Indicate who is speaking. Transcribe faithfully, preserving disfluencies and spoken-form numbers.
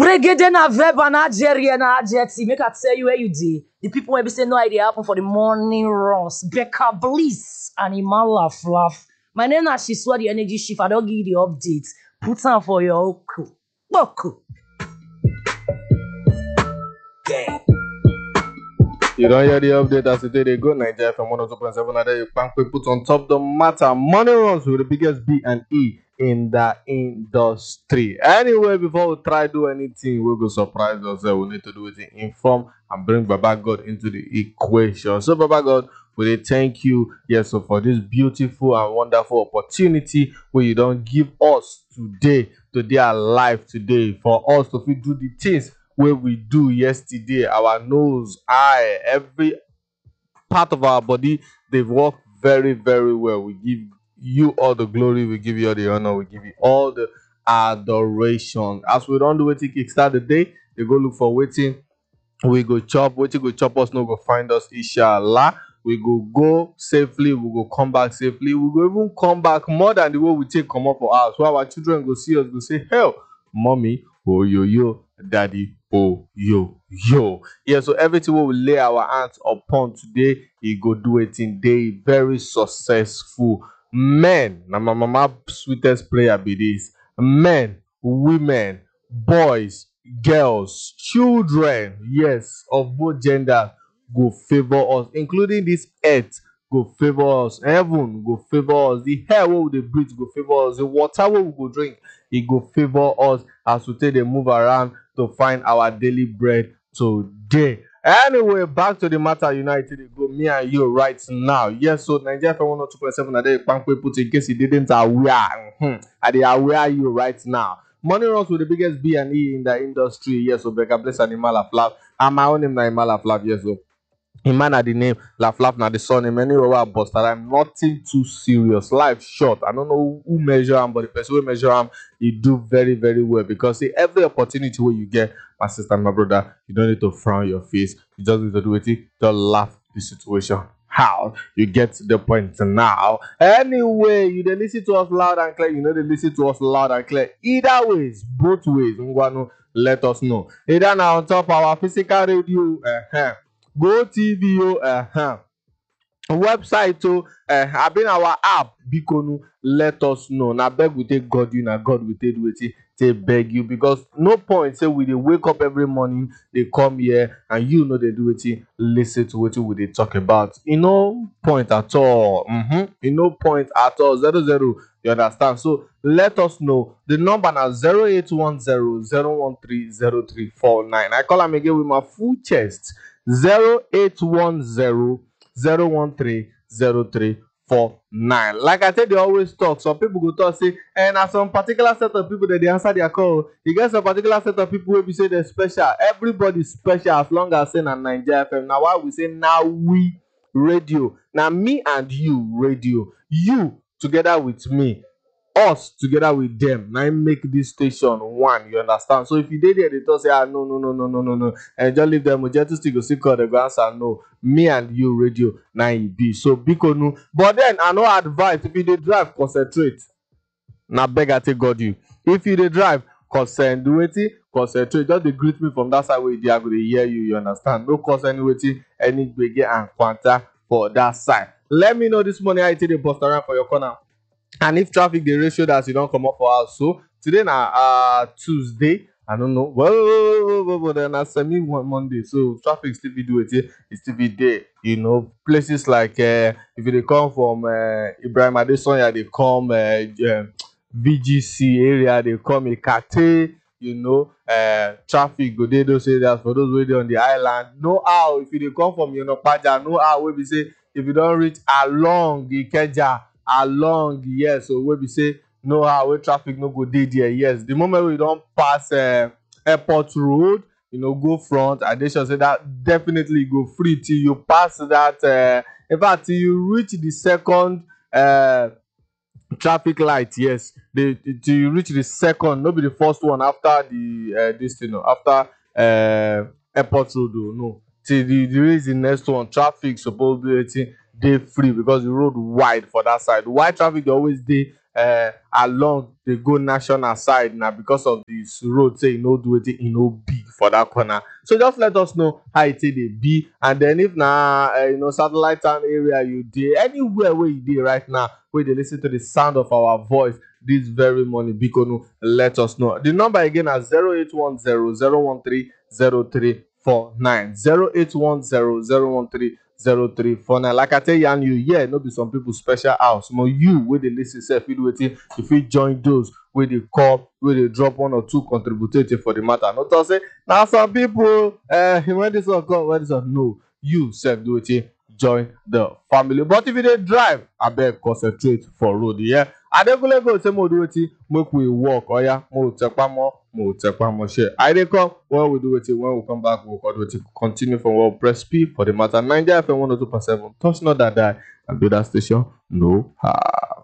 Speaker 1: Regede na verb and adjective and adjective. Make I tell you where you did. The people will be saying no idea happen for the morning runs. Becca Bliss and Imala Fluff. My name is Shiswa the energy shift. I don't give you the updates. Put on for your oku. Boku.
Speaker 2: You don't hear the update as today they go Nigeria from one oh two point seven and then you can put on top the matter. Money runs with the biggest B and E in the industry. Anyway, before we try do anything, we go surprise ourselves. We need to do it in inform and bring Baba God into the equation. So Baba God, we thank you, yes, so for this beautiful and wonderful opportunity where you don't give us today, today alive today, for us to fit do the things where we do yesterday. Our nose, eye, every part of our body, they've worked very, very well. We give you all the glory, we give you all the honor, we give you all the adoration. As we don't do waiting kickstart the day, they go look for waiting. We go chop, waiting go chop us, no go find us, inshallah. We go go safely, we go come back safely. We go even come back more than the way we take come up for us. So our children go see us, go say, hell, mommy, oh yo yo, daddy, oh yo yo. Yeah, so everything we will lay our hands upon today, he go do it in day very successful. Men, now my mama sweetest prayer be this. Men, women, boys, girls, children, yes, of both genders, go favor us, including this earth, go favor us. Heaven go favor us. The air we dey breathe go favor us. The water we go drink, it go favor us as we take dey move around to find our daily bread today. Anyway, back to the matter United they go me and you right now. Yes, so Nigeria for one oh two point seven a day Pankwe put in case you didn't aware. Mm-hmm. Are they aware you right now? Money runs with the biggest B and E in the industry. Yes, so Becca Bliss and Imala Flav. And my own name na Imala Flav. Yes, so Iman na the name, La Flav na the surname. Anyway, I bust that I'm nothing too serious. Life short. I don't know who measure him, but the person who measure him, you do very, very well. Because see, every opportunity where you get, my sister and my brother, you don't need to frown your face. You just need to do it. Just laugh the situation. How you get to the point now. Anyway, you they listen to us loud and clear. You know they listen to us loud and clear. Either ways, both ways. Ngwanu, let us know. Either now on top of our physical radio, uh-huh. Go T V, oh, uh-huh. Website, oh, uh, I've been our app, Bikonu, let us know. Now beg we take God you, now God we take do it. They beg you because no point say we they wake up every morning, they come here and you know they do it, listen to what we they talk about. In no point at all. Mm-hmm. In no point at all. Zero zero. You understand? So let us know. The number now zero eight one zero zero one three zero three four nine. I call them again with my full chest. Zero eight one zero zero one three zero three four nine. Like I said, they always talk. Some people go talk say, and as some particular set of people that they answer their call, you get some particular set of people where we say they're special. Everybody's special as long as saying on Nigeria F M. Now why we say now we radio. Now me and you radio. You together with me. Us together with them. Now make this station one. You understand? So if you did it, they talk say, ah, no, no, no, no, no, no, no. And just leave them with just still go see call the answer. No. Me and you radio now it be. So Bikonu. But then I know advice. If you dey drive, concentrate. Now beg I take God you. If you dey drive, concentrate, concentrate. Just dey greet me from that side where they are going to hear you. You understand? No concentrate any big and quanta for that side. Let me know this morning how you take the bus around for your corner. And if traffic the ratio that you don't come up for us. So today now uh Tuesday. I don't know. Well, but then I semi one Monday. So traffic still be do it. It's still be there. You know, places like uh, if they come from uh, Ibrahim Adesoya, they come uh, V G C area, they come Ikate. You know, uh, traffic go there those areas for those waiting on the island. No how if you come from you know Paja, no how where we say if you don't reach along the Ikeja. Along yes, so where we say no how where traffic no go dey there. Yes, the moment we don't pass uh, airport road, you know, go front, and they shall say that definitely go free till you pass that. Uh, in fact, till you reach the second uh, traffic light. Yes, the till you reach the second, not be the first one after the uh, this you know after uh, airport road. Oh, no, till the there is the next one. Traffic supposed to be they free because the road wide for that side. Wide traffic they always dey uh, along the go national side now because of this road say e no do wetin e no big for that corner. So just let us know how it dey be, and then if na uh, you know satellite town area you dey, anywhere where you dey right now where they listen to the sound of our voice this very morning, Bikonu, let us know. The number again is zero eight one zero zero one three zero three four nine zero eight one zero zero one three zero three four nine. Like I tell you, and you, yeah, no be some people special house. More you where they listen, say, fit waiting. If you join those where they call, where they drop one or two contributed for the matter. Not to say now some people, uh, when this one come, when this one no, you self do it. Join the family. But if you dey drive, I beg concentrate for road. Yeah, I dey go say mo do it, make we walk. Oh yeah, mo tepa mo, mo tepa mo share. I dey come when we do it. When we come back, we'll do it. Continue from what press P for the matter. Nigeria F M one oh two point seven. Touch not that die. And do that station. No. Ha.